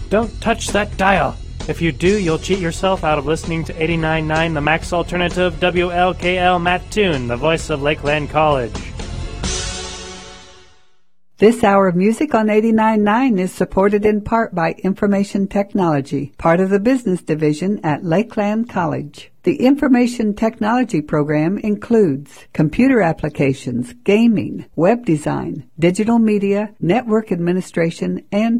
Don't touch that dial. If you do, you'll cheat yourself out of listening to 89.9 The Max Alternative, WLKL Matt Toon, the voice of Lakeland College. This hour of music on 89.9 is supported in part by Information Technology, part of the business division at Lakeland College. The Information Technology program includes computer applications, gaming, web design, digital media, network administration, and